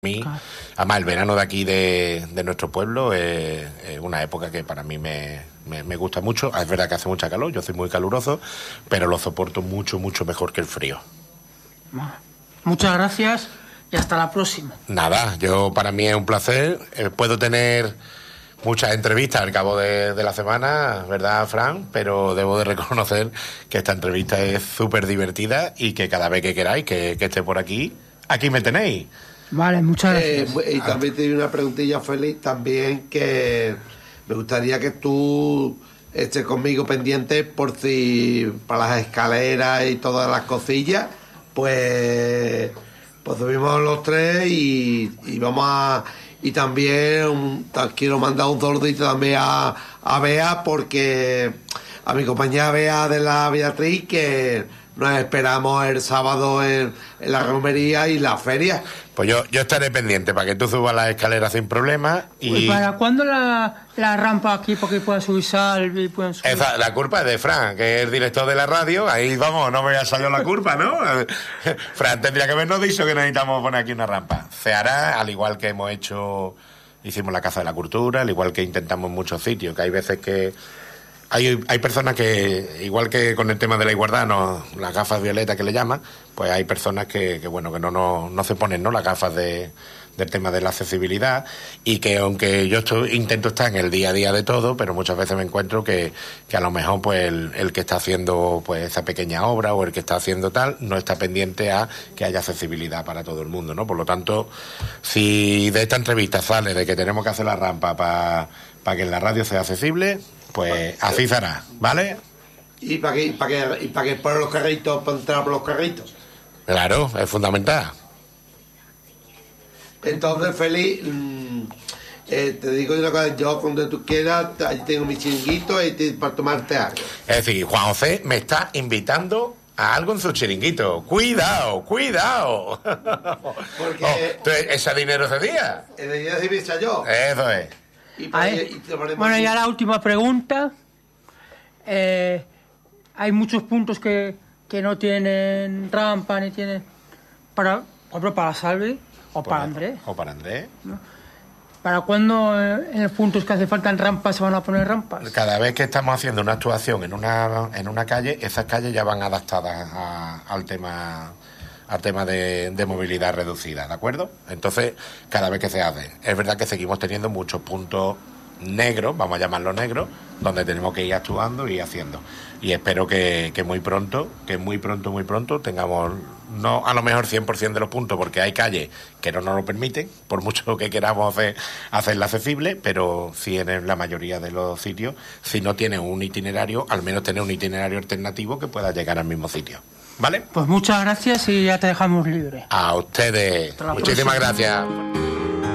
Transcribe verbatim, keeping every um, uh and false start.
mí, además el verano de aquí de, de nuestro pueblo es, es una época que para mí me, me, me gusta mucho. Es verdad que hace mucha calor, yo soy muy caluroso, pero lo soporto mucho, mucho mejor que el frío. Muchas gracias y hasta la próxima. Nada, yo para mí es un placer. Eh, puedo tener muchas entrevistas al cabo de, de la semana, ¿verdad, Fran? Pero debo de reconocer que esta entrevista es súper divertida y que cada vez que queráis que, que esté por aquí, aquí me tenéis. Vale, muchas gracias. Eh, y también te doy una preguntilla, Félix, también que me gustaría que tú estés conmigo pendiente por si para las escaleras y todas las cosillas, pues, pues subimos los tres y, y vamos a... Y también um, quiero mandar un saludito también a, a Bea, porque a mi compañera Bea de la Beatriz, que nos esperamos el sábado en, en la romería y la feria. Pues yo, yo estaré pendiente para que tú subas las escaleras sin problema. ¿Y, ¿Y para cuándo la, la rampa aquí para que pueda subir sal y puedan subir? Esa, la culpa es de Fran, que es el director de la radio. Ahí vamos, no me haya salido la culpa, ¿no? Fran tendría que habernos dicho que necesitamos poner aquí una rampa. Se hará, al igual que hemos hecho, hicimos la Casa de la Cultura, al igual que intentamos en muchos sitios, que hay veces que Hay, hay personas que, igual que con el tema de la igualdad, no, las gafas violetas que le llaman, pues hay personas que, que bueno, que no, no, no se ponen, ¿no?, las gafas de, del tema de la accesibilidad, y que aunque yo estoy, intento estar en el día a día de todo, pero muchas veces me encuentro que, que a lo mejor pues el, el que está haciendo pues esa pequeña obra o el que está haciendo tal, no está pendiente a que haya accesibilidad para todo el mundo, ¿no? Por lo tanto, si de esta entrevista sale de que tenemos que hacer la rampa para para que en la radio sea accesible, pues así será, ¿vale? ¿Y para qué? ¿Para qué? ¿Y para qué poner los carritos, para entrar por los carritos? Claro, es fundamental. Entonces, Félix, mmm, eh, te digo una cosa, yo cuando tú quieras, ahí tengo mi chiringuito ahí te, para tomarte algo. Es decir, Juan José me está invitando a algo en su chiringuito. ¡Cuidado, cuidado! Porque... Oh, entonces, ¿ese dinero ese día? El dinero se me yo. Eso es. Y para, Ahí, y te bueno, así. ya la última pregunta. Eh, hay muchos puntos que, que no tienen rampa ni tienen para, por ejemplo, para Salvi o para Andrés. O para Andrés. ¿No? ¿Para cuándo eh, en los puntos que hace falta rampas se van a poner rampas? Cada vez que estamos haciendo una actuación en una en una calle, esas calles ya van adaptadas a, al tema al tema de, de movilidad reducida, ¿de acuerdo? Entonces, cada vez que se hace, es verdad que seguimos teniendo muchos puntos negros, vamos a llamarlos negros, donde tenemos que ir actuando y haciendo. Y espero que, que muy pronto, que muy pronto, muy pronto tengamos, no a lo mejor cien por ciento de los puntos, porque hay calles que no nos lo permiten, por mucho que queramos hacer, hacerla accesible, pero sí en la mayoría de los sitios, si no tiene un itinerario, al menos tener un itinerario alternativo que pueda llegar al mismo sitio. ¿Vale? Pues muchas gracias y ya te dejamos libre. A ustedes. Muchísimas gracias.